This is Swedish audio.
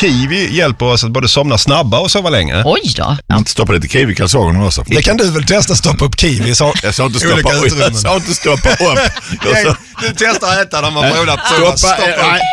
kiwi hjälper oss att både somna snabbare och sova längre. Oj då. Inte stoppa lite kiwi i kalsongerna också. Det kan du väl testa, stoppa upp kiwi så. Jag sa inte stoppa upp. Jag sa inte stoppa upp. Du testar att äta när man får stoppa.